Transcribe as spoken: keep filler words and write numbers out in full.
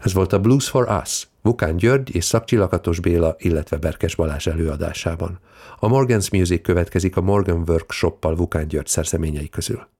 Ez volt a Blues for Us, Vukán György és Szakcsi Lakatos Béla, illetve Berkes Balázs előadásában. A Morgan's Music következik a Morgan Workshoppal Vukán György szerzeményei közül.